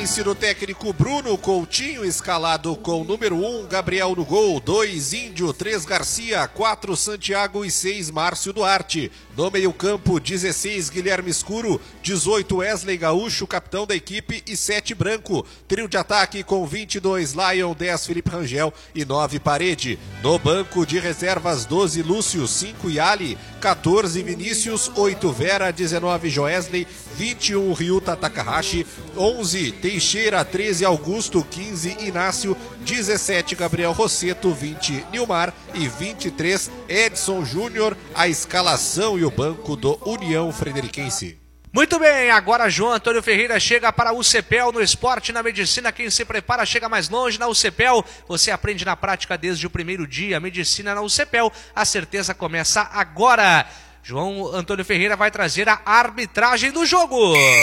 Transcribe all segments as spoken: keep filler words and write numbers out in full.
Fluminense do técnico Bruno Coutinho, escalado com número um, Gabriel no gol, dois Índio, três Garcia, quatro Santiago e seis Márcio Duarte. No meio-campo, dezesseis Guilherme Escuro, dezoito Wesley Gaúcho, capitão da equipe, e sete Branco. Trio de ataque com vinte e dois Lion, dez Felipe Rangel e nove Parede. No banco de reservas, doze Lúcio, cinco Yali, quatorze Vinícius, oito Vera, dezenove Joesley, vinte e um Ryuta Takahashi, onze Teixeira, treze Augusto, quinze Inácio, dezessete Gabriel Rosseto, vinte Nilmar e vinte e três Edson Júnior. A escalação e o banco do União Frederiquense. Muito bem, agora João Antônio Ferreira chega para a U C P E L no esporte, na medicina. Quem se prepara chega mais longe. Na U C P E L você aprende na prática desde o primeiro dia. Medicina na U C P E L, a certeza começa agora. João Antônio Ferreira vai trazer a arbitragem do jogo.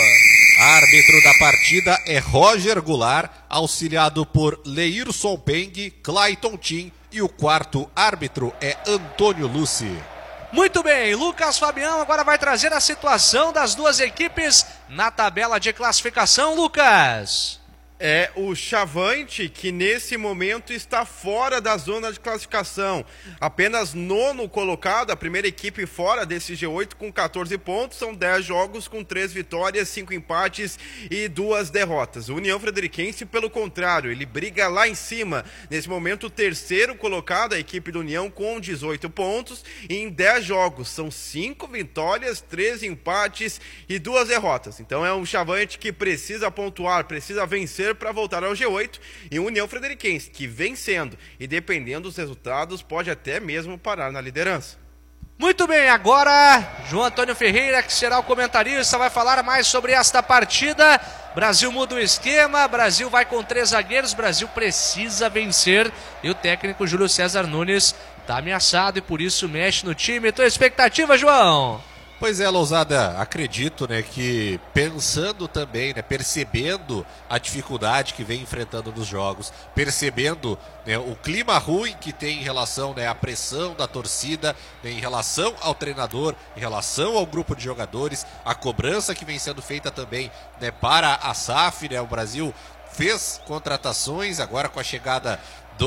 Árbitro da partida é Roger Goulart, auxiliado por Leirson Peng, Clayton Tim, e o quarto árbitro é Antônio Luci. Muito bem, Lucas Fabião agora vai trazer a situação das duas equipes na tabela de classificação. Lucas. É o Chavante que nesse momento está fora da zona de classificação. Apenas nono colocado, a primeira equipe fora desse G oito com quatorze pontos. São dez jogos com três vitórias, cinco empates e duas derrotas. O União Frederiquense, pelo contrário, ele briga lá em cima. Nesse momento, o terceiro colocado, a equipe do União, com dezoito pontos. E em dez jogos, são cinco vitórias, três empates e duas derrotas. Então é um Chavante que precisa pontuar, precisa vencer para voltar ao G oito, e o União Frederiquense, que vencendo e dependendo dos resultados, pode até mesmo parar na liderança. Muito bem, agora João Antônio Ferreira, que será o comentarista, vai falar mais sobre esta partida. Brasil muda o esquema, Brasil vai com três zagueiros, Brasil precisa vencer, e o técnico Júlio César Nunes está ameaçado e por isso mexe no time. Tua expectativa, João? Pois é, Lousada, acredito, né, que pensando também, né, percebendo a dificuldade que vem enfrentando nos jogos, percebendo, né, o clima ruim que tem em relação, né, à pressão da torcida, né, em relação ao treinador, em relação ao grupo de jogadores, a cobrança que vem sendo feita também, né, para a S A F, né, o Brasil fez contratações agora com a chegada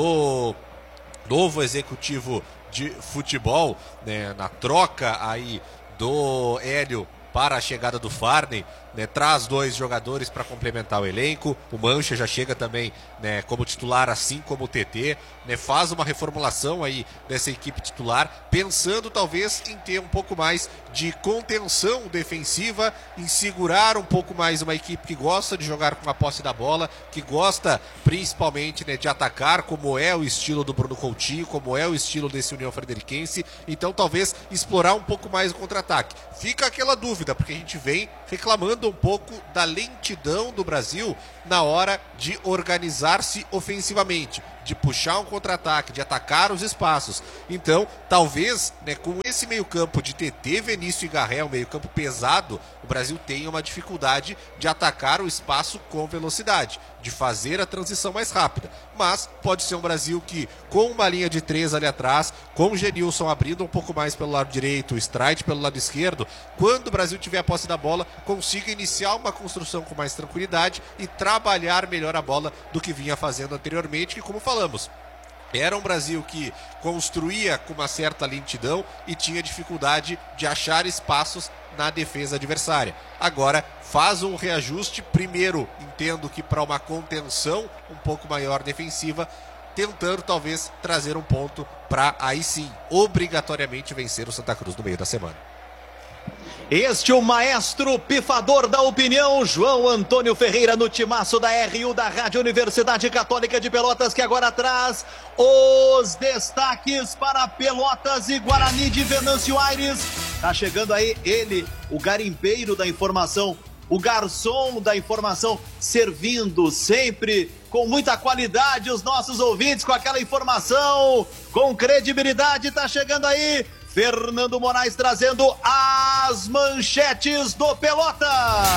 do novo executivo de futebol, né, na troca aí do Hélio para a chegada do Farney, né, traz dois jogadores para complementar o elenco. O Mancha já chega também, né, como titular, assim como o T T, né, faz uma reformulação aí dessa equipe titular, pensando talvez em ter um pouco mais de contenção defensiva, em segurar um pouco mais uma equipe que gosta de jogar com a posse da bola, que gosta principalmente, né, de atacar, como é o estilo do Bruno Coutinho, como é o estilo desse União Frederiquense. Então talvez explorar um pouco mais o contra-ataque. Fica aquela dúvida, porque a gente vem reclamando um pouco da lentidão do Brasil na hora de organizar-se ofensivamente, de puxar um contra-ataque, de atacar os espaços. Então, talvez, né, com esse meio-campo de T T, Vinícius e Garré, um meio-campo pesado, o Brasil tenha uma dificuldade de atacar o espaço com velocidade, de fazer a transição mais rápida. Mas pode ser um Brasil que, com uma linha de três ali atrás, com o Genilson abrindo um pouco mais pelo lado direito, o Streit pelo lado esquerdo, quando o Brasil tiver a posse da bola, consiga iniciar uma construção com mais tranquilidade e trabalhar melhor a bola do que vinha fazendo anteriormente, que, como falamos, era um Brasil que construía com uma certa lentidão e tinha dificuldade de achar espaços na defesa adversária. Agora faz um reajuste, primeiro entendo que para uma contenção um pouco maior defensiva, tentando talvez trazer um ponto para aí sim, obrigatoriamente vencer o Santa Cruz no meio da semana. Este é o maestro pifador da opinião, João Antônio Ferreira, no timaço da R U da Rádio Universidade Católica de Pelotas, que agora traz os destaques para Pelotas e Guarani de Venâncio Aires. Tá chegando aí ele, o garimpeiro da informação, o garçom da informação, servindo sempre com muita qualidade os nossos ouvintes, com aquela informação, com credibilidade. Tá chegando aí Fernando Moraes trazendo as manchetes do Pelota.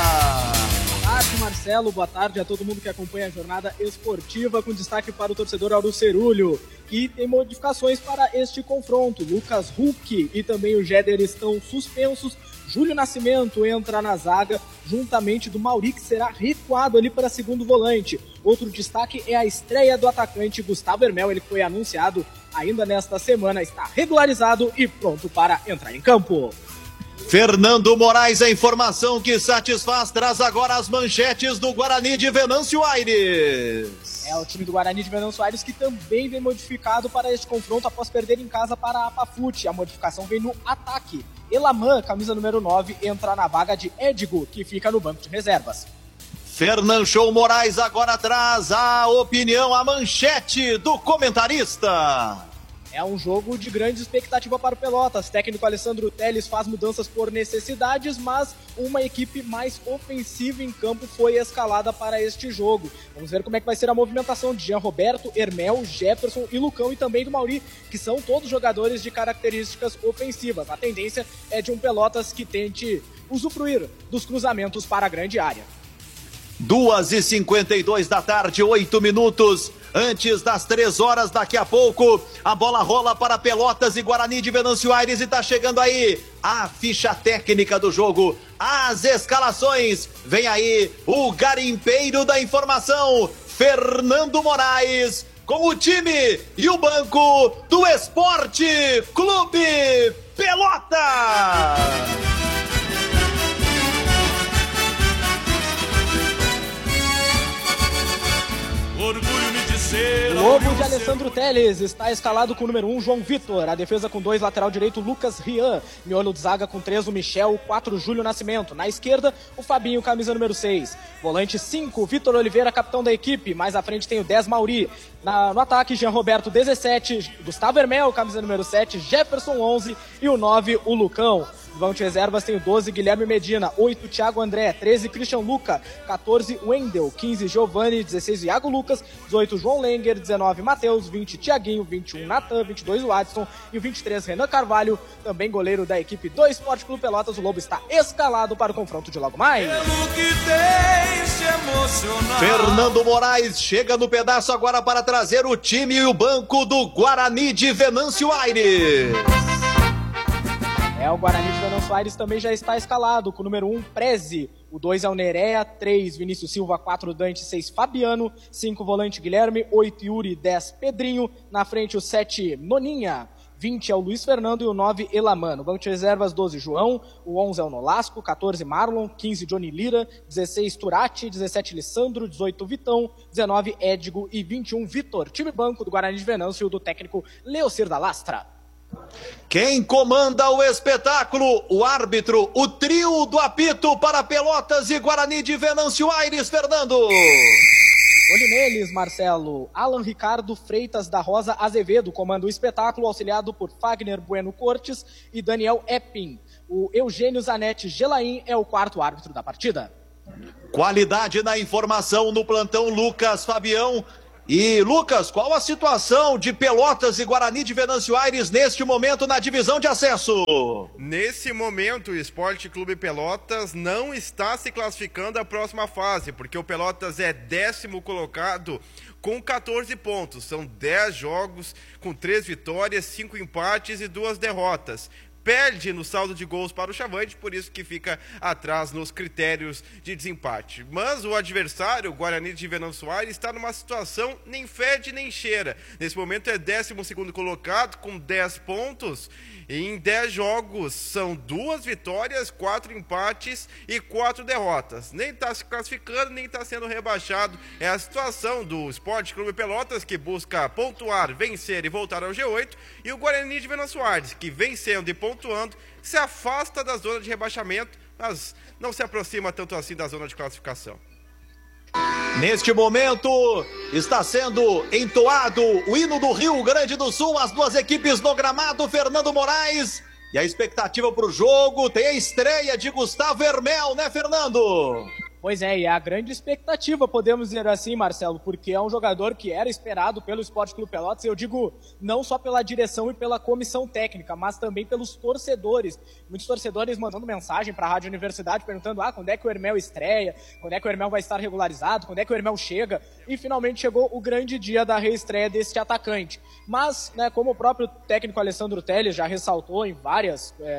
Boa tarde, Marcelo. Boa tarde a todo mundo que acompanha a jornada esportiva, com destaque para o torcedor Auro Cerulho. E tem modificações para este confronto. Lucas Huck e também o Jéder estão suspensos. Júlio Nascimento entra na zaga, juntamente do Mauri, que será recuado ali para segundo volante. Outro destaque é a estreia do atacante Gustavo Hermel, ele foi anunciado ainda nesta semana, está regularizado e pronto para entrar em campo. Fernando Moraes, a informação que satisfaz, traz agora as manchetes do Guarani de Venâncio Aires. É o time do Guarani de Venâncio Aires que também vem modificado para este confronto após perder em casa para a Pafute. A modificação vem no ataque. Elaman, camisa número nove, entra na vaga de Edgo, que fica no banco de reservas. Fernando Moraes agora traz a opinião, a manchete do comentarista. É um jogo de grande expectativa para o Pelotas. Técnico Alessandro Teles faz mudanças por necessidades, mas uma equipe mais ofensiva em campo foi escalada para este jogo. Vamos ver como é que vai ser a movimentação de Jean Roberto, Hermel, Jefferson e Lucão, e também do Mauri, que são todos jogadores de características ofensivas. A tendência é de um Pelotas que tente usufruir dos cruzamentos para a grande área. duas e cinquenta e dois da tarde, oito minutos antes das três horas. Daqui a pouco a bola rola para Pelotas e Guarani de Venâncio Aires e tá chegando aí a ficha técnica do jogo, as escalações. Vem aí o garimpeiro da informação, Fernando Moraes, com o time e o banco do Esporte Clube Pelotas. Orgulho-me de ser. O Lobo de Alessandro Teles está escalado com o número um, João Vitor. A defesa com dois, lateral direito, Lucas Rian. Miolo de zaga com três, o Michel. quatro, Júlio Nascimento. Na esquerda, o Fabinho, camisa número seis. Volante cinco, Vitor Oliveira, capitão da equipe. Mais à frente tem o dez, Mauri. Na, no ataque, Jean Roberto, dezessete. Gustavo Hermel, camisa número sete. Jefferson, onze. E o nove, o Lucão. No banco de reservas tem o doze, Guilherme Medina. oito, Thiago André. treze, Christian Luca. catorze, Wendel. quinze, Giovanni. dezesseis, Iago Lucas. dezoito, João Lenger. dezenove, Matheus. vinte, Thiaguinho. vinte e um, Natan. vinte e dois, o Adson. E o vinte e três, Renan Carvalho. Também goleiro da equipe do Esporte Clube Pelotas. O Lobo está escalado para o confronto de logo mais. Fernando Moraes chega no pedaço agora para trazer o time e o banco do Guarani de Venâncio Aires. É, o Guarani de Venâncio Aires também já está escalado, com o número um, Preze. O dois é o Nerea, três, Vinícius Silva, quatro, Dante, seis, Fabiano, cinco, volante Guilherme, oito, Yuri, dez, Pedrinho. Na frente o sete, Noninha. vinte é o Luiz Fernando e o nove, Elaman. No banco de reservas, doze, João. O onze é o Nolasco, catorze, Marlon, quinze, Johnny Lira, dezesseis, Turati, dezessete, Lissandro, dezoito, Vitão, dezenove, Edgo e vinte e um, Vitor. Time banco do Guarani de Venâncio do técnico Leocir da Lastra. Quem comanda o espetáculo, o árbitro, o trio do apito para Pelotas e Guarani de Venâncio Aires, Fernando. Olhe neles, Marcelo. Alan Ricardo Freitas da Rosa Azevedo comanda o espetáculo, auxiliado por Fagner Bueno Cortes e Daniel Epping. O Eugênio Zanetti Gelaim é o quarto árbitro da partida. Qualidade na informação no plantão, Lucas Fabião. E, Lucas, qual a situação de Pelotas e Guarani de Venâncio Aires neste momento na divisão de acesso? Nesse momento, o Esporte Clube Pelotas não está se classificando à próxima fase, porque o Pelotas é décimo colocado com catorze pontos. São dez jogos com três vitórias, cinco empates e duas derrotas. Perde no saldo de gols para o Chavante, por isso que fica atrás nos critérios de desempate. Mas o adversário, o Guarani de Venâncio Aires, está numa situação nem fede nem cheira. Nesse momento é décimo segundo colocado com dez pontos. E em dez jogos são duas vitórias, quatro empates e quatro derrotas. Nem está se classificando, nem está sendo rebaixado. É a situação do Esporte Clube Pelotas, que busca pontuar, vencer e voltar ao G oito. E o Guarani de Venâncio Aires, que vencendo e pontuando, se afasta da zona de rebaixamento, mas não se aproxima tanto assim da zona de classificação. Neste momento está sendo entoado o hino do Rio Grande do Sul, as duas equipes no gramado, Fernando Moraes. E a expectativa para o jogo, tem a estreia de Gustavo Hermel, né, Fernando? Pois é, e a grande expectativa, podemos dizer assim, Marcelo, porque é um jogador que era esperado pelo Esporte Clube Pelotas, eu digo não só pela direção e pela comissão técnica, mas também pelos torcedores. Muitos torcedores mandando mensagem para a Rádio Universidade, perguntando ah, quando é que o Hermel estreia, quando é que o Hermel vai estar regularizado, quando é que o Hermel chega, e finalmente chegou o grande dia da reestreia deste atacante. Mas, né, como o próprio técnico Alessandro Teles já ressaltou em várias... É,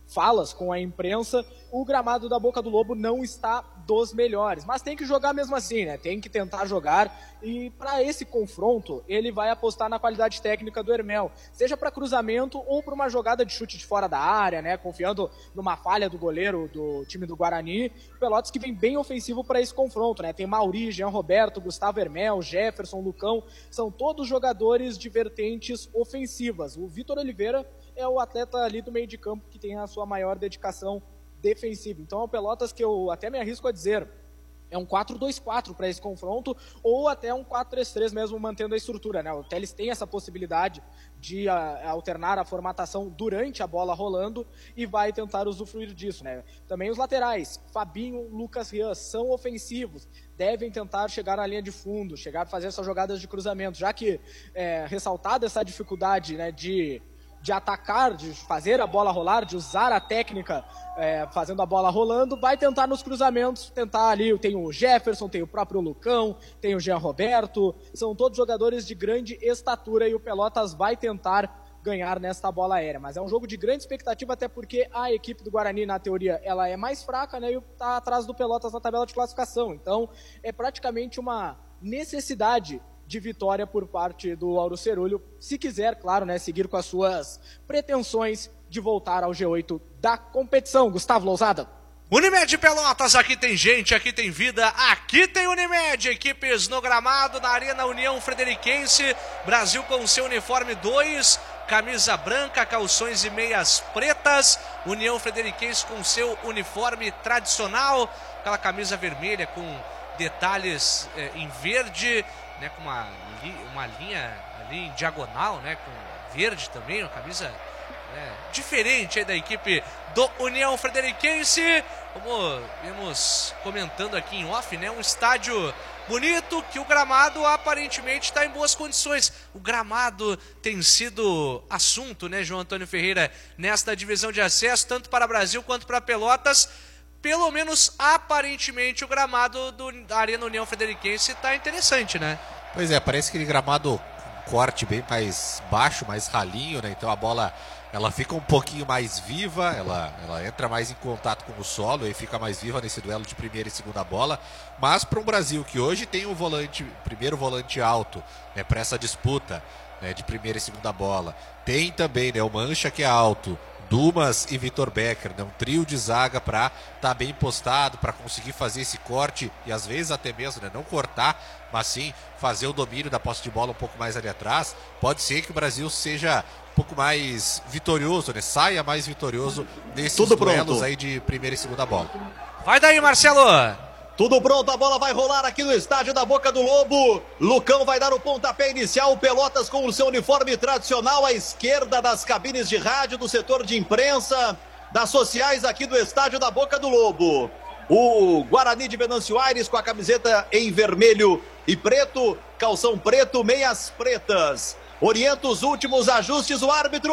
falas com a imprensa, o gramado da Boca do Lobo não está dos melhores, mas tem que jogar mesmo assim, né? Tem que tentar jogar, e para esse confronto ele vai apostar na qualidade técnica do Hermel, seja para cruzamento ou para uma jogada de chute de fora da área, né? Confiando numa falha do goleiro do time do Guarani. O Pelotas que vem bem ofensivo para esse confronto, né? Tem Mauri, Jean Roberto, Gustavo Hermel, Jefferson, Lucão, são todos jogadores de vertentes ofensivas. O Vitor Oliveira é o atleta ali do meio de campo que tem a sua maior dedicação defensiva. Então é o Pelotas que eu até me arrisco a dizer, é um quatro dois quatro para esse confronto, ou até um quatro três três mesmo, mantendo a estrutura, né? O Telles tem essa possibilidade de a, alternar a formatação durante a bola rolando e vai tentar usufruir disso, né? Também os laterais, Fabinho, Lucas Rian, são ofensivos, devem tentar chegar na linha de fundo, chegar a fazer essas jogadas de cruzamento, já que é, ressaltada essa dificuldade, né, de de atacar, de fazer a bola rolar, de usar a técnica é, fazendo a bola rolando, vai tentar nos cruzamentos, tentar ali, tem o Jefferson, tem o próprio Lucão, tem o Jean Roberto, são todos jogadores de grande estatura e o Pelotas vai tentar ganhar nesta bola aérea, mas é um jogo de grande expectativa, até porque a equipe do Guarani, na teoria, ela é mais fraca, né, e está atrás do Pelotas na tabela de classificação, então é praticamente uma necessidade de vitória por parte do Auro Cerulho, se quiser, claro, né, seguir com as suas pretensões de voltar ao G oito da competição. Gustavo Lousada. Unimed Pelotas, aqui tem gente, aqui tem vida, aqui tem Unimed, equipes no gramado, na Arena União Frederiquense, Brasil com seu uniforme dois, camisa branca, calções e meias pretas, União Frederiquense com seu uniforme tradicional, aquela camisa vermelha com detalhes é, em verde, né, com uma, uma linha ali em diagonal, né, com verde também, uma camisa né, diferente aí da equipe do União Frederiquense. Como vimos comentando aqui em off, né, um estádio bonito, que o gramado aparentemente está em boas condições. O gramado tem sido assunto, né, João Antônio Ferreira, nesta divisão de acesso, tanto para Brasil quanto para Pelotas. Pelo menos, aparentemente, o gramado do, da Arena União Frederiquense está interessante, né? Pois é, parece aquele gramado com corte bem mais baixo, mais ralinho, né? Então a bola, ela fica um pouquinho mais viva, ela, ela entra mais em contato com o solo e fica mais viva nesse duelo de primeira e segunda bola. Mas para um Brasil que hoje tem o volante, primeiro volante alto, né, para essa disputa, né, de primeira e segunda bola. Tem também, né, o Mancha, que é alto, Dumas e Vitor Becker, né? Um trio de zaga para estar tá bem postado, para conseguir fazer esse corte e às vezes até mesmo, né, não cortar, mas sim fazer o domínio da posse de bola um pouco mais ali atrás. Pode ser que o Brasil seja um pouco mais vitorioso, né? Saia mais vitorioso nesses Tudo duelos pronto aí de primeira e segunda bola. Vai daí, Marcelo! Tudo pronto, a bola vai rolar aqui no estádio da Boca do Lobo. Lucão vai dar o pontapé inicial, o Pelotas com o seu uniforme tradicional à esquerda das cabines de rádio, do setor de imprensa, das sociais aqui do estádio da Boca do Lobo. O Guarani de Venâncio Aires com a camiseta em vermelho e preto, calção preto, meias pretas. Orienta os últimos ajustes, o árbitro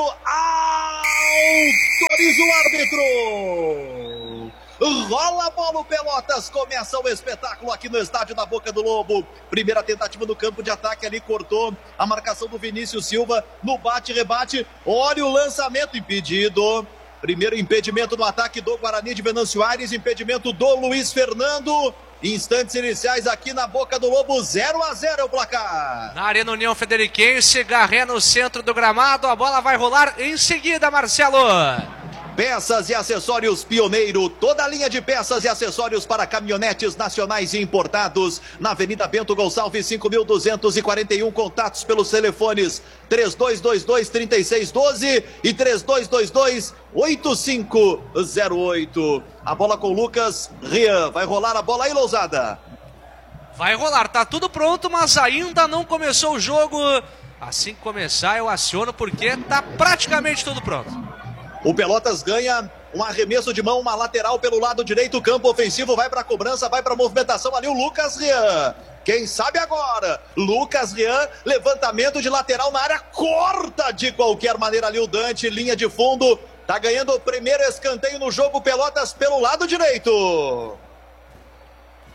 autoriza o árbitro. Rola a bola, o Pelotas começa o espetáculo aqui no estádio da Boca do Lobo. Primeira tentativa no campo de ataque ali, cortou a marcação do Vinícius Silva no bate-rebate. Olha o lançamento, impedido. Primeiro impedimento no ataque do Guarani de Venâncio Aires, impedimento do Luiz Fernando. Instantes iniciais aqui na Boca do Lobo, zero a zero é o placar. Na Arena União Frederiquense, Garré no centro do gramado, a bola vai rolar em seguida, Marcelo. Peças e acessórios Pioneiro, toda a linha de peças e acessórios para caminhonetes nacionais e importados, na Avenida Bento Gonçalves, cinco mil duzentos e quarenta e um, contatos pelos telefones três dois dois dois, três seis um dois e três dois dois dois, oito cinco zero oito. A bola com o Lucas Rian, vai rolar a bola aí, Lousada. Vai rolar, tá tudo pronto, mas ainda não começou o jogo. Assim que começar eu aciono, porque tá praticamente tudo pronto. O Pelotas ganha um arremesso de mão, uma lateral pelo lado direito, o campo ofensivo vai para a cobrança, vai para a movimentação ali o Lucas Rian. Quem sabe agora? Lucas Rian, levantamento de lateral na área, corta de qualquer maneira ali o Dante, linha de fundo, tá ganhando o primeiro escanteio no jogo, Pelotas pelo lado direito.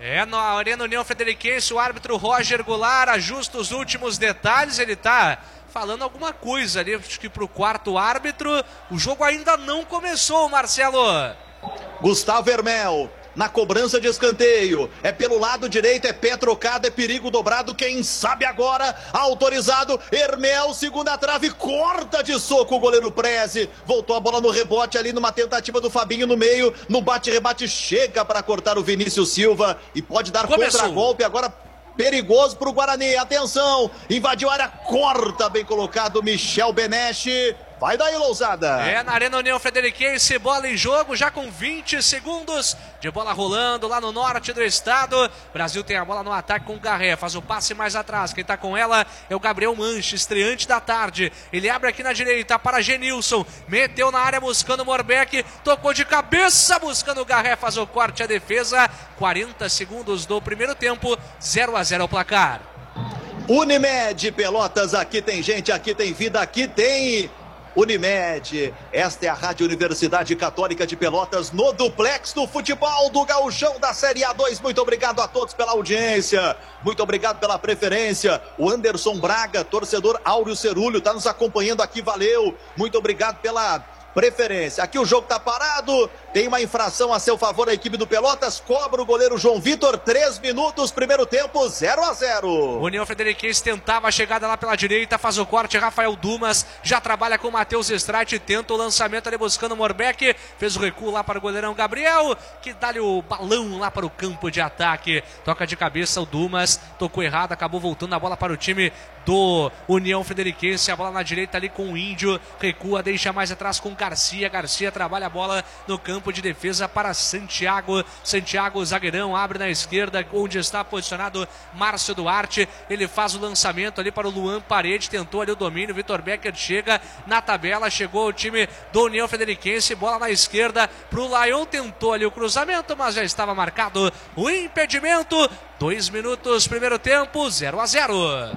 É, na Arena União Frederiquense, o árbitro Roger Goulart ajusta os últimos detalhes, ele tá falando alguma coisa ali, acho que pro quarto árbitro. O jogo ainda não começou, Marcelo. Gustavo Hermel, na cobrança de escanteio, é pelo lado direito, é pé trocado, é perigo dobrado, quem sabe agora, autorizado, Hermel, segunda trave, corta de soco o goleiro Preze, voltou a bola no rebote ali numa tentativa do Fabinho no meio, no bate-rebate chega para cortar o Vinícius Silva e pode dar contra-golpe agora. Perigoso para o Guarani, atenção, invadiu a área, corta, bem colocado, Michel Benesch, vai daí, Lousada. É, na Arena União Frederiquense, bola em jogo, já com vinte segundos de bola rolando lá no norte do estado. Brasil tem a bola no ataque com o Garré, faz o passe mais atrás, quem tá com ela é o Gabriel Manche, estreante da tarde. Ele abre aqui na direita para Genilson, meteu na área buscando o Morbeck, tocou de cabeça buscando o Garré, faz o corte, a defesa. quarenta segundos do primeiro tempo, zero a zero o placar. Unimed Pelotas, aqui tem gente, aqui tem vida, aqui tem Unimed. Esta é a Rádio Universidade Católica de Pelotas no duplex do futebol do Gauchão da Série A dois. Muito obrigado a todos pela audiência, muito obrigado pela preferência. O Anderson Braga, torcedor Áureo Cerulho, está nos acompanhando aqui, valeu. Muito obrigado pela preferência. Aqui o jogo tá parado, tem uma infração a seu favor a equipe do Pelotas, cobra o goleiro João Vitor, três minutos, primeiro tempo, zero a zero. União Frederiquense tentava a chegada lá pela direita, faz o corte, Rafael Dumas já trabalha com o Matheus Streit, tenta o lançamento ali buscando o Morbeck, fez o recuo lá para o goleirão Gabriel, que dá-lhe o balão lá para o campo de ataque, toca de cabeça o Dumas, tocou errado, acabou voltando a bola para o time do União Frederiquense, a bola na direita ali com o Índio, recua, deixa mais atrás com Garcia, Garcia trabalha a bola no campo de defesa para Santiago, Santiago zagueirão, abre na esquerda, onde está posicionado Márcio Duarte, ele faz o lançamento ali para o Luan Parede, tentou ali o domínio, Vitor Becker chega na tabela, chegou o time do União Frederiquense, bola na esquerda para o Laion, tentou ali o cruzamento, mas já estava marcado o impedimento. Dois minutos, primeiro tempo, zero a zero.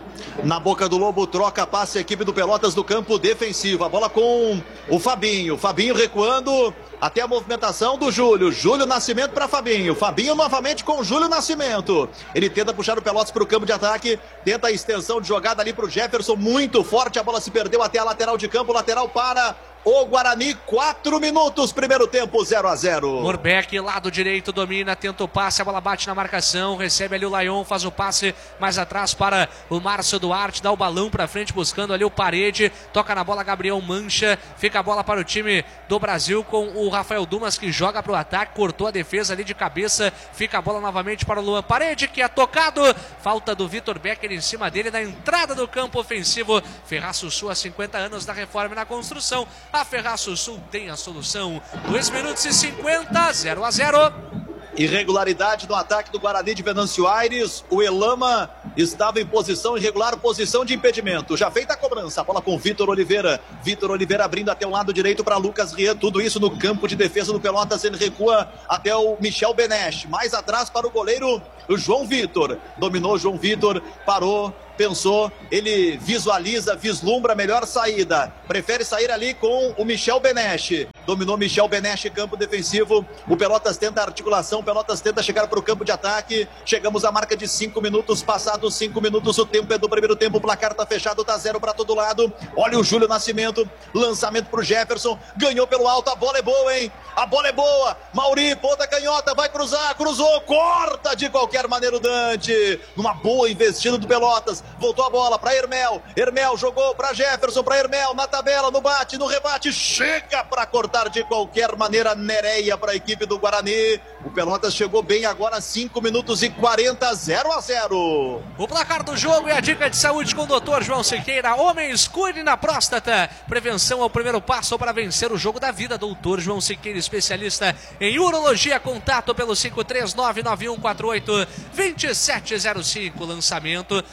Na boca do Lobo, troca passe a equipe do Pelotas do campo defensivo. A bola com o Fabinho. Fabinho recuando até a movimentação do Júlio. Júlio Nascimento para Fabinho. Fabinho novamente com o Júlio Nascimento. Ele tenta puxar o Pelotas para o campo de ataque. Tenta a extensão de jogada ali para o Jefferson. Muito forte. A bola se perdeu até a lateral de campo. Lateral para o Guarani, quatro minutos, primeiro tempo, zero a zero. Morbeck, lado direito, domina, tenta o passe, a bola bate na marcação, recebe ali o Laion, faz o passe mais atrás para o Márcio Duarte, dá o balão para frente, buscando ali o Parede, toca na bola Gabriel Mancha, fica a bola para o time do Brasil com o Rafael Dumas, que joga para o ataque, cortou a defesa ali de cabeça, fica a bola novamente para o Luan Parede, que é tocado, falta do Vitor Becker em cima dele, na entrada do campo ofensivo. Ferraço Sul, há cinquenta anos da reforma e na construção. A Ferraço Sul tem a solução. dois minutos e cinquenta, zero a zero. Irregularidade no ataque do Guarani de Venâncio Aires. O Elama estava em posição irregular, posição de impedimento. Já feita a cobrança, a bola com Vitor Oliveira. Vitor Oliveira abrindo até o lado direito para Lucas Rian. Tudo isso no campo de defesa do Pelotas. Ele recua até o Michel Benesch. Mais atrás para o goleiro o João Vitor. Dominou o João Vitor, parou, pensou, ele visualiza, vislumbra a melhor saída, prefere sair ali com o Michel Benesch, dominou Michel Benesch, campo defensivo, o Pelotas tenta a articulação, o Pelotas tenta chegar para o campo de ataque, chegamos à marca de cinco minutos, passados cinco minutos, o tempo é do primeiro tempo, o placar tá fechado, tá zero para todo lado, olha o Júlio Nascimento, lançamento pro Jefferson, ganhou pelo alto, a bola é boa, hein, a bola é boa, Mauri, ponta canhota, vai cruzar, cruzou, corta de qualquer maneira o Dante, numa boa investida do Pelotas, voltou a bola para Hermel, Hermel jogou para Jefferson, para Hermel, na tabela, no bate, no rebate, chega para cortar de qualquer maneira, Nereia para a equipe do Guarani. O Pelotas chegou bem agora, cinco minutos e quarenta, zero a zero. O placar do jogo e a dica de saúde com o doutor João Siqueira. Homens, cuide na próstata. Prevenção é o primeiro passo para vencer o jogo da vida. doutor João Siqueira, especialista em urologia. Contato pelo cinco três nove nove um quatro oito dois sete zero cinco. Lançamento, briga lá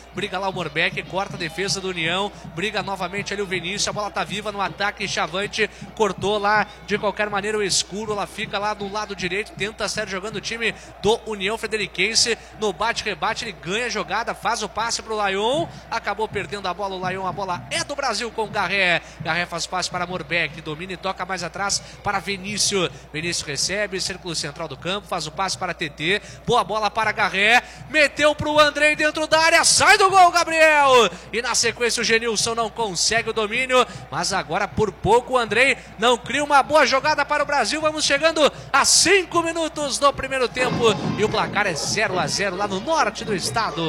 lá o Morbeck, corta a defesa do União, briga novamente ali o Vinícius, a bola tá viva no ataque, Chavante cortou lá de qualquer maneira o escuro, ela fica lá do lado direito, tenta sair jogando o time do União Frederiquense, no bate-rebate ele ganha a jogada, faz o passe pro Lyon, acabou perdendo a bola, o Lyon, a bola é do Brasil com o Garré, Garré faz passe para Morbeck, domina e toca mais atrás para Vinícius, Vinícius recebe, círculo central do campo, faz o passe para T T, boa bola para Garré, meteu pro Andrei dentro da área, sai do gol Gabriel, e na sequência o Genilson não consegue o domínio, mas agora por pouco o Andrei não cria uma boa jogada para o Brasil, vamos chegando a cinco minutos do primeiro tempo, e o placar é zero a zero lá no norte do estado.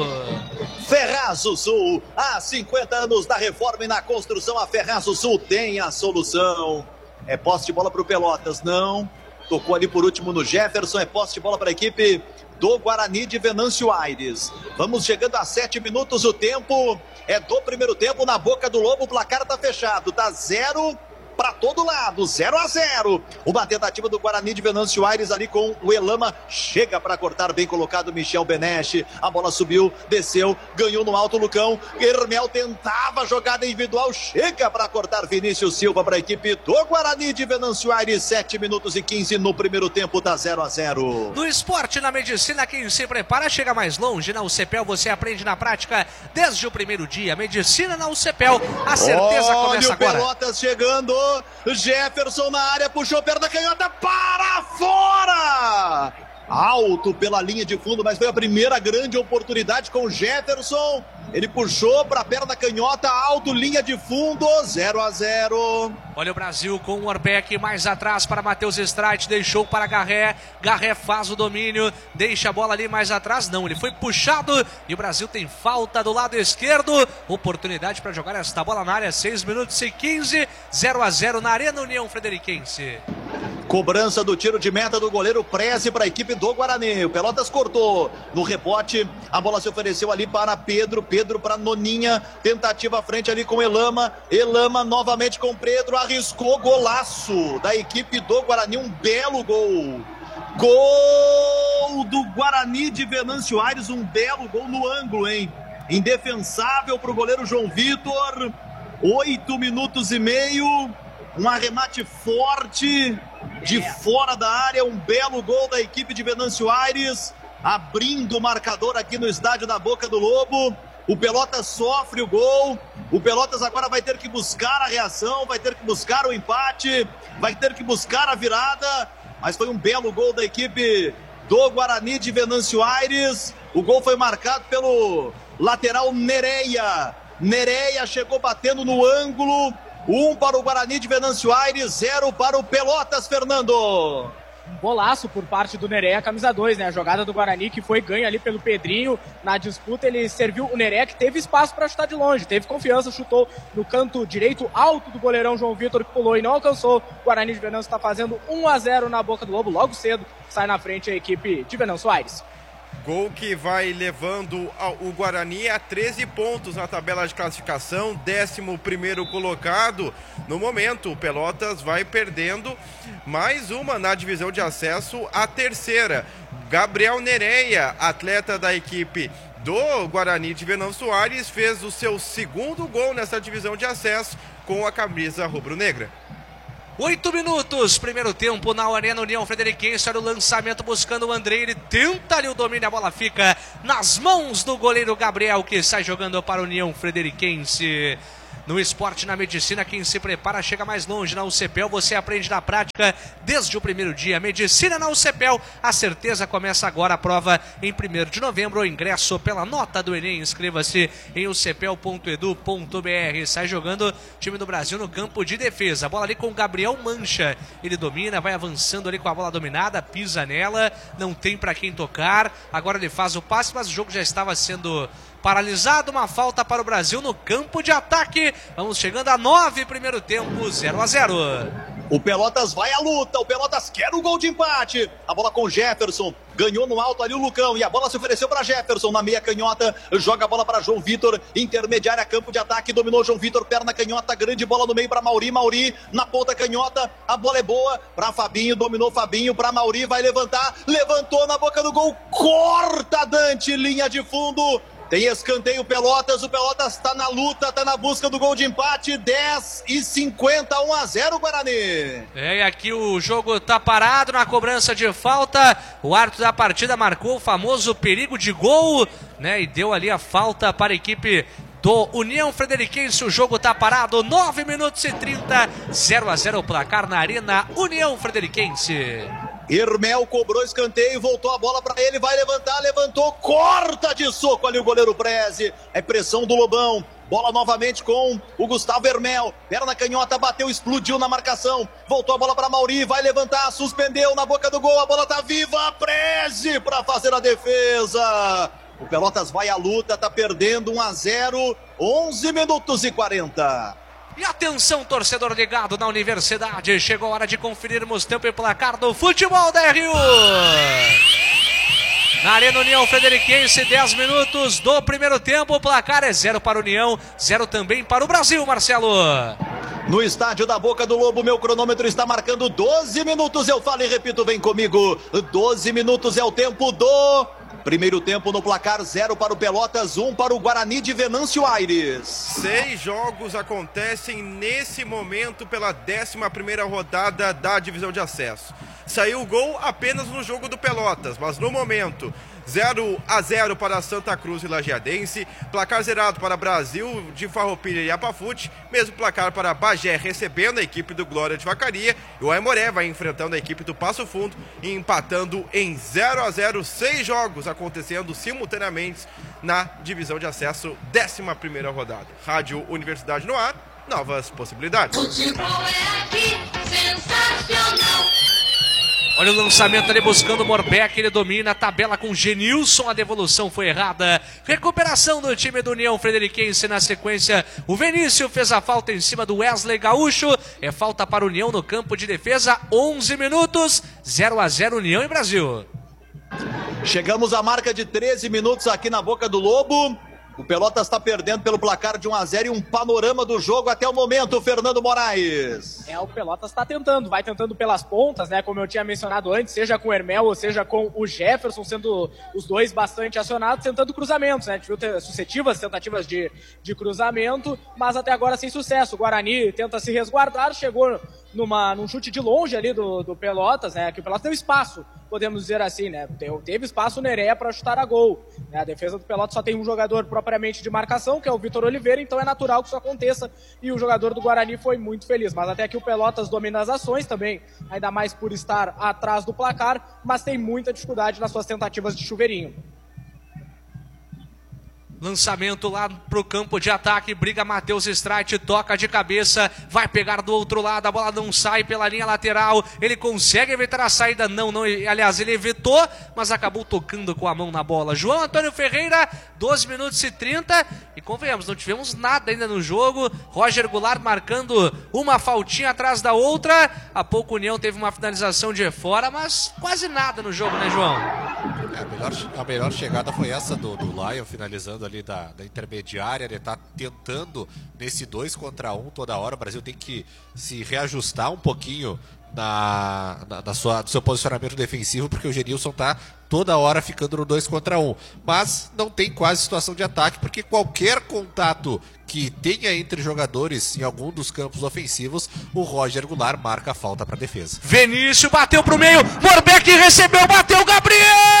Ferraço Sul, há cinquenta anos da reforma e na construção, a Ferraço Sul tem a solução. É posse de bola para o Pelotas, não. Tocou ali por último no Jefferson, é posse de bola para a equipe do Guarani de Venâncio Aires. Vamos chegando a sete minutos, o tempo é do primeiro tempo, na boca do Lobo, o placar tá fechado, tá zero para todo lado, zero a zero. Uma tentativa do Guarani de Venâncio Aires ali com o Elama, chega para cortar, bem colocado Michel Benesch, a bola subiu, desceu, ganhou no alto Lucão, Hermel tentava jogada individual, chega para cortar Vinícius Silva para a equipe do Guarani de Venâncio Aires, sete minutos e quinze no primeiro tempo, tá zero a zero. No esporte, na medicina, quem se prepara chega mais longe. Na U C P E L você aprende na prática desde o primeiro dia. Medicina na U C P E L, a certeza Olha começa o agora. Pelotas chegando, Jefferson na área, puxou perna canhota para fora! Alto pela linha de fundo, mas foi a primeira grande oportunidade com o Jefferson. Ele puxou para a perna canhota, alto, linha de fundo, zero a zero. Olha o Brasil com o Orbeck mais atrás para Matheus Streit, deixou para Garré, Garré faz o domínio, deixa a bola ali mais atrás, não, ele foi puxado e o Brasil tem falta do lado esquerdo, oportunidade para jogar esta bola na área, seis minutos e quinze, zero a zero na Arena União Frederiquense. Cobrança do tiro de meta do goleiro Prece para a equipe do Guarani. O Pelotas cortou. No rebote, a bola se ofereceu ali para Pedro. Pedro para Noninha. Tentativa à frente ali com Elama. Elama novamente com Pedro. Arriscou, golaço da equipe do Guarani. Um belo gol. Gol do Guarani de Venâncio Aires. Um belo gol no ângulo, hein? Indefensável para o goleiro João Vitor. Oito minutos e meio. Um arremate forte de fora da área, um belo gol da equipe de Venâncio Aires, abrindo o marcador aqui no estádio da Boca do Lobo. O Pelotas sofre o gol, o Pelotas agora vai ter que buscar a reação, vai ter que buscar o empate, vai ter que buscar a virada, mas foi um belo gol da equipe do Guarani de Venâncio Aires. O gol foi marcado pelo lateral Nereia, Nereia chegou batendo no ângulo. Um para o Guarani de Venâncio Aires, zero para o Pelotas, Fernando. Um golaço por parte do Nereia, camisa dois, né? A jogada do Guarani que foi ganha ali pelo Pedrinho. Na disputa ele serviu o Nereia, que teve espaço para chutar de longe, teve confiança, chutou no canto direito alto do goleirão João Vitor, que pulou e não alcançou. O Guarani de Venâncio está fazendo um a zero na Boca do Lobo, logo cedo sai na frente a equipe de Venâncio Aires. Gol que vai levando o Guarani a treze pontos na tabela de classificação, décimo primeiro colocado. No momento, o Pelotas vai perdendo mais uma na divisão de acesso, a terceira. Gabriel Nereia, atleta da equipe do Guarani de Venâncio Aires, fez o seu segundo gol nessa divisão de acesso com a camisa rubro-negra. Oito minutos, primeiro tempo na Arena União Frederiquense, olha o lançamento buscando o Andrei, ele tenta ali o domínio, a bola fica nas mãos do goleiro Gabriel, que sai jogando para a União Frederiquense. No esporte, na medicina, quem se prepara chega mais longe. Na U C P E L você aprende na prática desde o primeiro dia. Medicina na U C P E L, a certeza começa agora. A prova em primeiro de novembro. O ingresso pela nota do Enem. Inscreva-se em u c p e l ponto e d u ponto b r. Sai jogando o time do Brasil no campo de defesa. A bola ali com o Gabriel Mancha. Ele domina, vai avançando ali com a bola dominada, pisa nela, não tem para quem tocar. Agora ele faz o passe, mas o jogo já estava sendo paralisado, uma falta para o Brasil no campo de ataque. Vamos chegando a nove, primeiro tempo, zero a zero. O Pelotas vai à luta, o Pelotas quer o gol de empate. A bola com Jefferson, ganhou no alto ali o Lucão, e a bola se ofereceu para Jefferson, na meia canhota, joga a bola para João Vitor, intermediária, campo de ataque, dominou João Vitor, perna canhota, grande bola no meio para Mauri, Mauri na ponta canhota, a bola é boa para Fabinho, dominou Fabinho, para Mauri, vai levantar, levantou na boca do gol, corta Dante, linha de fundo, Tem escanteio Pelotas, o Pelotas tá na luta, tá na busca do gol de empate, dez e cinquenta, um a zero Guarani. É, e aqui o jogo tá parado na cobrança de falta, o árbitro da partida marcou o famoso perigo de gol, né, e deu ali a falta para a equipe do União Frederiquense. O jogo tá parado, nove minutos e trinta, zero a zero o placar na Arena União Frederiquense. Hermel cobrou escanteio, voltou a bola para ele, vai levantar, levantou, corta de soco ali o goleiro Preze. É pressão do Lobão. Bola novamente com o Gustavo Hermel. Perna canhota, bateu, explodiu na marcação. Voltou a bola para Mauri, vai levantar, suspendeu na boca do gol. A bola tá viva, Preze para fazer a defesa. O Pelotas vai à luta, tá perdendo um a zero, onze minutos e quarenta. E atenção, torcedor ligado na Universidade, chegou a hora de conferirmos tempo e placar do futebol da R U. Na Arena União Frederiquense, dez minutos do primeiro tempo, o placar é zero para a União, zero também para o Brasil, Marcelo. No estádio da Boca do Lobo, meu cronômetro está marcando doze minutos, eu falo e repito, vem comigo, doze minutos é o tempo do... Primeiro tempo no placar, zero para o Pelotas, um para o Guarani de Venâncio Aires. Seis jogos acontecem nesse momento pela décima primeira rodada da divisão de acesso. Saiu o gol apenas no jogo do Pelotas, mas no momento, zero a zero para Santa Cruz e Lajeadense, placar zerado para Brasil de Farroupilha e Apafute, mesmo placar para Bagé recebendo a equipe do Glória de Vacaria, e o Aimoré vai enfrentando a equipe do Passo Fundo e empatando em zero a zero, seis jogos acontecendo simultaneamente na divisão de acesso, décima primeira rodada. Rádio Universidade no ar, novas possibilidades. Futebol é aqui, sensacional. Olha o lançamento ali buscando o Morbeck, ele domina a tabela com Genilson, a devolução foi errada. Recuperação do time do União Frederiquense na sequência. O Vinícius fez a falta em cima do Wesley Gaúcho. É falta para a União no campo de defesa, onze minutos, zero a zero União e Brasil. Chegamos à marca de treze minutos aqui na Boca do Lobo. O Pelotas está perdendo pelo placar de um a zero e um panorama do jogo até o momento, Fernando Moraes. É, o Pelotas está tentando, vai tentando pelas pontas, né, como eu tinha mencionado antes, seja com o Hermel ou seja com o Jefferson, sendo os dois bastante acionados, tentando cruzamentos, né, a gente viu ter sucessivas tentativas de, de cruzamento, mas até agora sem sucesso. O Guarani tenta se resguardar, chegou numa, num chute de longe ali do, do Pelotas, né, que o Pelotas deu espaço, podemos dizer assim, né, teve espaço o Nerea para chutar a gol, né, a defesa do Pelotas só tem um jogador propriamente de marcação, que é o Vitor Oliveira, então é natural que isso aconteça, e o jogador do Guarani foi muito feliz, mas até que o Pelotas domina as ações também, ainda mais por estar atrás do placar, mas tem muita dificuldade nas suas tentativas de chuveirinho. Lançamento lá pro campo de ataque, briga Matheus Streit, toca de cabeça, vai pegar do outro lado, a bola não sai pela linha lateral, ele consegue evitar a saída, não, não, aliás, ele evitou, mas acabou tocando com a mão na bola. João Antônio Ferreira, doze minutos e trinta, e convenhamos, não tivemos nada ainda no jogo, Roger Goulart marcando uma faltinha atrás da outra, há pouco o União teve uma finalização de fora, mas quase nada no jogo, né, João? É, a, melhor, a melhor chegada foi essa do, do Lion, finalizando ali da, da intermediária. Ele está tentando nesse dois contra um toda hora. O Brasil tem que se reajustar um pouquinho na, na, na sua, do seu posicionamento defensivo, porque o Genilson está toda hora ficando no dois contra um. Mas não tem quase situação de ataque, porque qualquer contato que tenha entre jogadores em algum dos campos ofensivos, o Roger Goulart marca a falta para a defesa. Vinícius bateu pro meio, Morbeck recebeu, bateu Gabriel!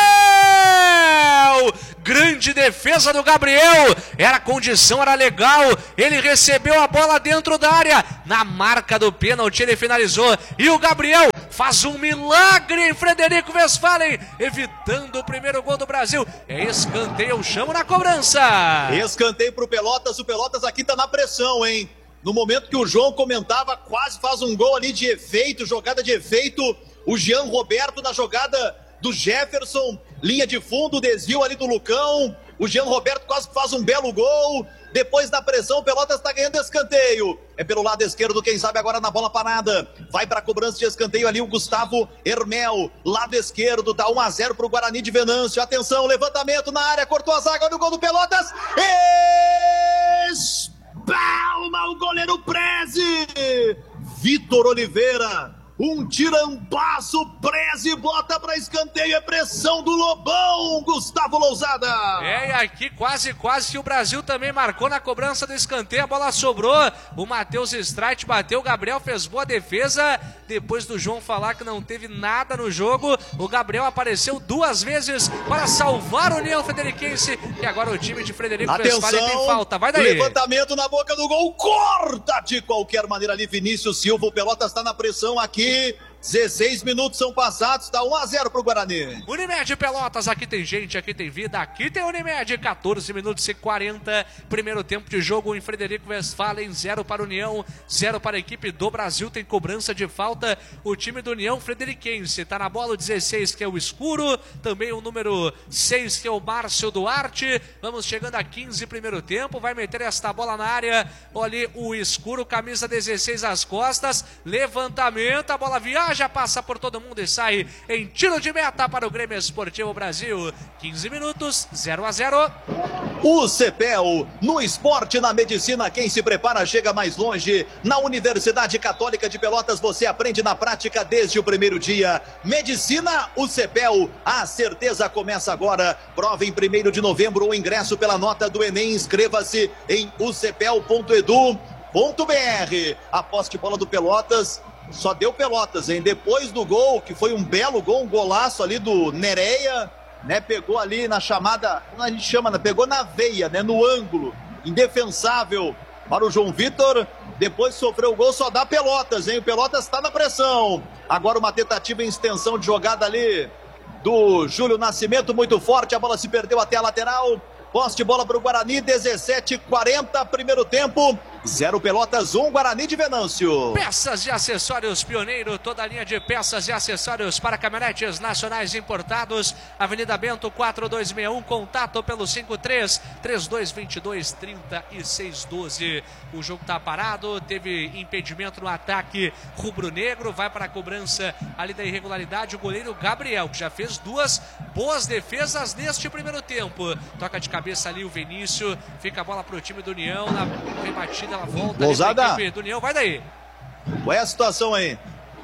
Grande defesa do Gabriel, era condição, era legal, ele recebeu a bola dentro da área, na marca do pênalti ele finalizou, e o Gabriel faz um milagre em Frederico Westphalen, evitando o primeiro gol do Brasil. É escanteio, chamo na cobrança. Escanteio pro Pelotas, o Pelotas aqui tá na pressão, hein? No momento que o João comentava, quase faz um gol ali de efeito, jogada de efeito, o Jean Roberto na jogada do Jefferson, linha de fundo, desvio ali do Lucão, o Jean Roberto quase faz um belo gol, depois da pressão o Pelotas está ganhando escanteio, é pelo lado esquerdo, quem sabe agora na bola parada, vai para a cobrança de escanteio ali o Gustavo Hermel, lado esquerdo, dá um a zero para o Guarani de Venâncio, atenção, levantamento na área, cortou a zaga, olha o gol do Pelotas, espalma o goleiro Preze, Vitor Oliveira Um tirambaço, Preze, bota para escanteio, é pressão do Lobão, Gustavo Lousada. É, e aqui quase, quase que o Brasil também marcou na cobrança do escanteio, a bola sobrou, o Matheus Streit bateu, o Gabriel fez boa defesa, depois do João falar que não teve nada no jogo, o Gabriel apareceu duas vezes para salvar o União Frederiquense, e agora o time de Frederico Westphalen tem falta, vai daí. Levantamento na boca do gol, corta de qualquer maneira ali Vinícius Silva, o Pelotas está na pressão aqui, dezesseis minutos são passados, está um a zero pro Guarani. Unimed Pelotas, aqui tem gente, aqui tem vida, aqui tem Unimed, quatorze minutos e quarenta, primeiro tempo de jogo em Frederico Westphalen, zero para a União, zero para a equipe do Brasil, tem cobrança de falta, o time do União Frederiquense, tá na bola o dezesseis que é o Escuro, também o número seis que é o Márcio Duarte, vamos chegando a quinze primeiro tempo, vai meter esta bola na área, olha ali o Escuro, camisa dezesseis às costas, levantamento, a bola viaja, já passa por todo mundo e sai em tiro de meta para o Grêmio Esportivo Brasil. quinze minutos, zero a zero. O CEPEL, no esporte, na medicina, quem se prepara chega mais longe. Na Universidade Católica de Pelotas você aprende na prática desde o primeiro dia. Medicina, o CEPEL, a certeza começa agora. Prova em primeiro de novembro, o ingresso pela nota do Enem. Inscreva-se em u c p e l ponto e d u ponto b r. A posse de bola do Pelotas, só deu Pelotas, hein? Depois do gol, que foi um belo gol, um golaço ali do Nereia, né? Pegou ali na chamada, como a gente chama, né? Pegou na veia, né? No ângulo, indefensável para o João Vitor. Depois sofreu o gol, só dá Pelotas, hein? O Pelotas está na pressão. Agora uma tentativa em extensão de jogada ali do Júlio Nascimento, muito forte, a bola se perdeu até a lateral. Posse de bola para o Guarani, dezessete e quarenta, primeiro tempo, zero Pelotas, um Guarani de Venâncio. Peças e acessórios Pioneiro, toda a linha de peças e acessórios para caminhonetes nacionais importados. Avenida Bento quatro dois seis um, contato pelo cinco três, três dois dois dois, três seis um dois. O jogo está parado, teve impedimento no ataque rubro-negro, vai para a cobrança ali da irregularidade o goleiro Gabriel, que já fez duas boas defesas neste primeiro tempo. Toca de cabeça ali o Vinícius, fica a bola para o time do União, na rebatida ela volta. Lousada. Equipe do União, vai daí. Qual é a situação aí?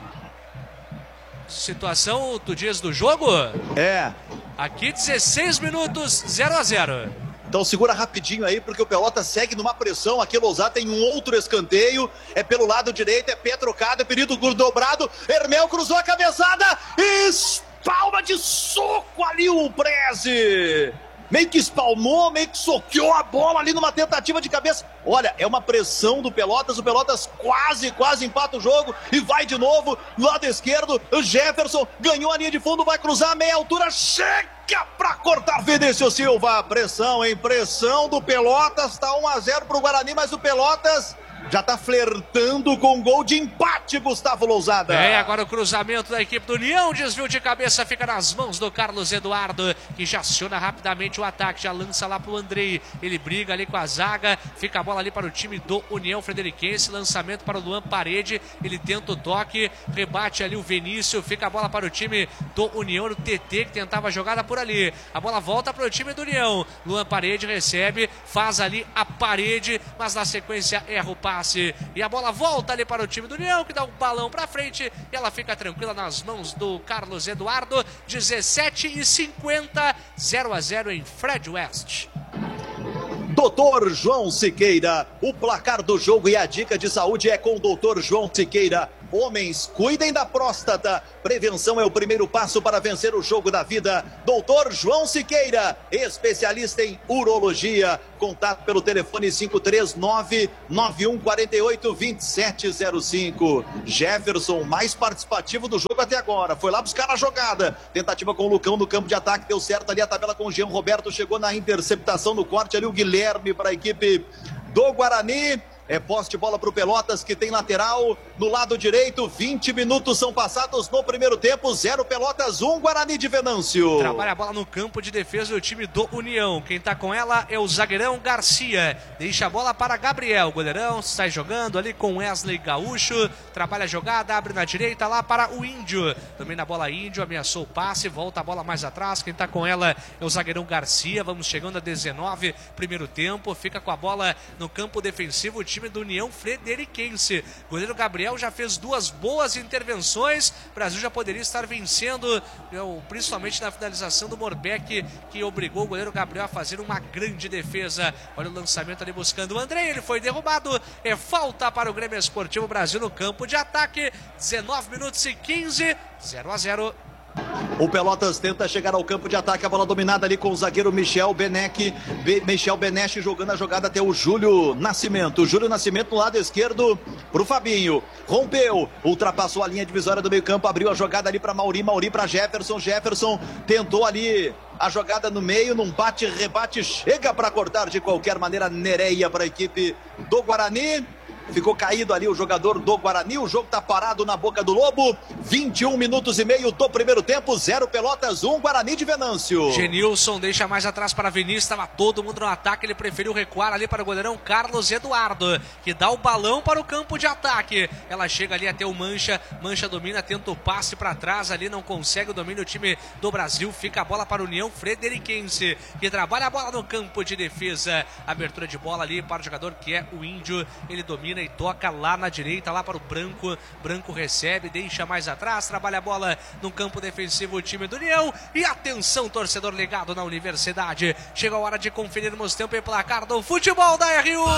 Situação, tu diz, do jogo? É. Aqui dezesseis minutos, zero a zero. Então segura rapidinho aí, porque o Pelotas segue numa pressão. Aqui Lousada tem um outro escanteio. É pelo lado direito, é pé trocado, é perigo dobrado. Hermel cruzou a cabeçada. Espalma de soco ali o Preze. Meio que espalmou, meio que soqueou a bola ali numa tentativa de cabeça. Olha, é uma pressão do Pelotas. O Pelotas quase, quase empata o jogo. E vai de novo, lado esquerdo. O Jefferson ganhou a linha de fundo, vai cruzar a meia altura. Chega pra cortar Vinícius Silva. Pressão, hein? Pressão do Pelotas. Tá um a zero pro Guarani, mas o Pelotas já tá flertando com gol de empate, Gustavo Lousada. É, agora o cruzamento da equipe do União, desvio de cabeça, fica nas mãos do Carlos Eduardo, que já aciona rapidamente o ataque, já lança lá pro Andrei, ele briga ali com a zaga, fica a bola ali para o time do União Frederiquense, lançamento para o Luan Parede, ele tenta o toque, rebate ali o Vinícius, fica a bola para o time do União, o T T que tentava a jogada por ali, a bola volta para o time do União, Luan Parede recebe, faz ali a parede, mas na sequência erra o passe. E a bola volta ali para o time do União, que dá um balão para frente e ela fica tranquila nas mãos do Carlos Eduardo. dezessete e cinquenta, zero a zero em Fred West. doutor João Siqueira, o placar do jogo e a dica de saúde é com o doutor João Siqueira. Homens, cuidem da próstata. Prevenção é o primeiro passo para vencer o jogo da vida. doutor João Siqueira, especialista em urologia. Contato pelo telefone cinco três nove, nove um quatro oito, dois sete zero cinco. Jefferson, mais participativo do jogo até agora. Foi lá buscar a jogada. Tentativa com o Lucão no campo de ataque. Deu certo ali a tabela com o Jean Roberto. Chegou na interceptação no corte ali o Guilherme para a equipe do Guarani. É posse de bola para o Pelotas, que tem lateral no lado direito. vinte minutos são passados no primeiro tempo. Zero Pelotas, um Guarani de Venâncio. Trabalha a bola no campo de defesa do time do União. Quem está com ela é o zagueirão Garcia. Deixa a bola para Gabriel. O goleirão sai jogando ali com Wesley Gaúcho. Trabalha a jogada, abre na direita lá para o Índio. Também na bola Índio, ameaçou o passe. Volta a bola mais atrás. Quem está com ela é o zagueirão Garcia. Vamos chegando a dezenove, primeiro tempo. Fica com a bola no campo defensivo o time time do União Frederiquense. O goleiro Gabriel já fez duas boas intervenções. O Brasil já poderia estar vencendo, principalmente na finalização do Morbeck, que obrigou o goleiro Gabriel a fazer uma grande defesa. Olha o lançamento ali buscando o André, ele foi derrubado. É falta para o Grêmio Esportivo Brasil no campo de ataque. dezenove minutos e quinze, zero a zero. O Pelotas tenta chegar ao campo de ataque, a bola dominada ali com o zagueiro Michel Beneck, Be Michel Benesch jogando a jogada até o Júlio Nascimento. Júlio Nascimento no lado esquerdo pro Fabinho, rompeu, ultrapassou a linha divisória do meio campo, abriu a jogada ali para Mauri, Mauri para Jefferson, Jefferson tentou ali a jogada no meio, num bate-rebate, chega para cortar de qualquer maneira. Nereia para a equipe do Guarani. Ficou caído ali o jogador do Guarani. O jogo está parado na Boca do Lobo. vinte e um minutos e meio do primeiro tempo. Zero Pelotas, um Guarani de Venâncio. Genilson deixa mais atrás para Vinícius. Estava todo mundo no ataque. Ele preferiu recuar ali para o goleirão Carlos Eduardo, que dá o balão para o campo de ataque. Ela chega ali até o Mancha. Mancha domina, tenta o passe para trás ali. Não consegue o domínio. O time do Brasil. Fica a bola para o União Frederiquense, que trabalha a bola no campo de defesa. Abertura de bola ali para o jogador que é o Índio. Ele domina e toca lá na direita, lá para o Branco. Branco recebe, deixa mais atrás, trabalha a bola no campo defensivo o time do União. E atenção, torcedor ligado na Universidade, chega a hora de conferirmos tempo e placar do futebol da R U.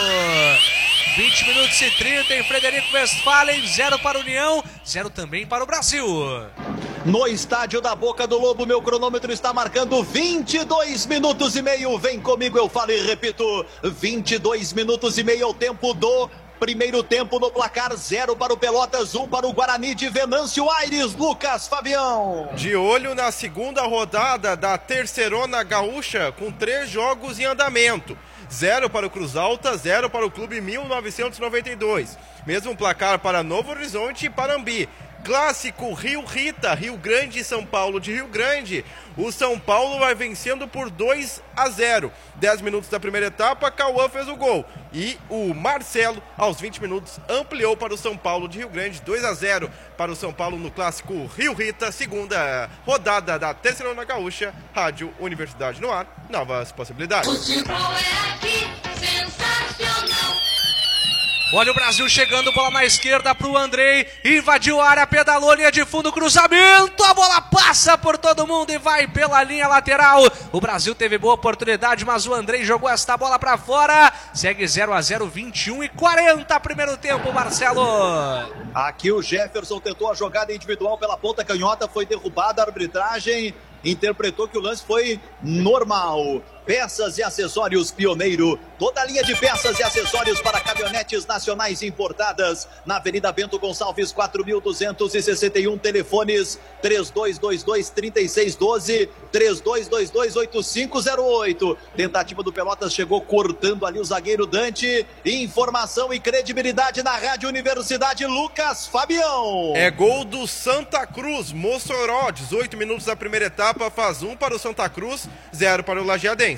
vinte minutos e trinta em Frederico Westphalen, zero para o União, zero também para o Brasil. No estádio da Boca do Lobo, meu cronômetro está marcando vinte e dois minutos e meio. Vem comigo, eu falo e repito. vinte e dois minutos e meio é o tempo do primeiro tempo no placar. Zero para o Pelotas, um para o Guarani de Venâncio Aires. Lucas Fabião. De olho na segunda rodada da Terceirona Gaúcha, com três jogos em andamento. Zero para o Cruz Alta, zero para o Clube mil novecentos e noventa e dois. Mesmo placar para Novo Horizonte e Parambi. Clássico Rio Rita, Rio Grande e São Paulo de Rio Grande. O São Paulo vai vencendo por dois a zero. dez minutos da primeira etapa, Cauã fez o gol. E o Marcelo, aos vinte minutos, ampliou para o São Paulo de Rio Grande. dois a zero para o São Paulo no Clássico Rio Rita, segunda rodada da Terceirona Gaúcha. Rádio Universidade no ar, novas possibilidades. Futebol é aqui, sensacional. Olha o Brasil chegando, bola na esquerda para o Andrei, invadiu a área, pedalou, linha de fundo, cruzamento, a bola passa por todo mundo e vai pela linha lateral. O Brasil teve boa oportunidade, mas o Andrei jogou esta bola para fora. Segue zero a zero, vinte e um e quarenta, primeiro tempo, Marcelo. Aqui o Jefferson tentou a jogada individual pela ponta canhota, foi derrubada, a arbitragem interpretou que o lance foi normal. Peças e acessórios Pioneiro, toda a linha de peças e acessórios para caminhonetes nacionais importadas, na Avenida Bento Gonçalves quatro mil duzentos e sessenta e um, telefones três dois dois dois, três seis um dois, três dois dois dois, oito cinco zero oito. Tentativa do Pelotas, chegou cortando ali o zagueiro Dante. Informação e credibilidade na Rádio Universidade, Lucas Fabião. É gol do Santa Cruz, Mossoró, dezoito minutos da primeira etapa, faz um para o Santa Cruz, zero para o Lajeadense.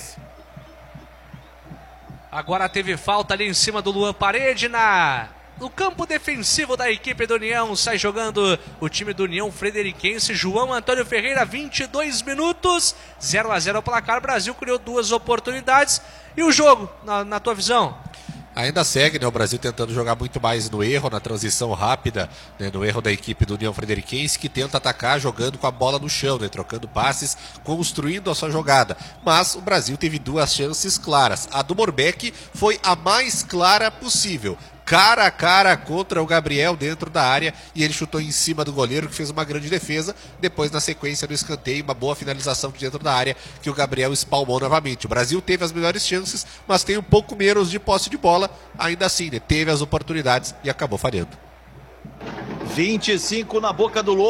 Agora teve falta ali em cima do Luan Parede na... no campo defensivo da equipe do União. Sai jogando o time do União Frederiquense. João Antônio Ferreira, vinte e dois minutos, zero a zero o placar. O Brasil criou duas oportunidades. E o jogo, na, na tua visão? Ainda segue, né, o Brasil tentando jogar muito mais no erro, na transição rápida, né, no erro da equipe do União Frederiquense, que tenta atacar jogando com a bola no chão, né, trocando passes, construindo a sua jogada. Mas o Brasil teve duas chances claras. A do Morbeck foi a mais clara possível. Cara a cara contra o Gabriel dentro da área, e ele chutou em cima do goleiro, que fez uma grande defesa. Depois, na sequência do escanteio, uma boa finalização de dentro da área, que o Gabriel espalmou novamente. O Brasil teve as melhores chances, mas tem um pouco menos de posse de bola. Ainda assim, né, teve as oportunidades e acabou falhando. vinte e cinco na Boca do Lobo.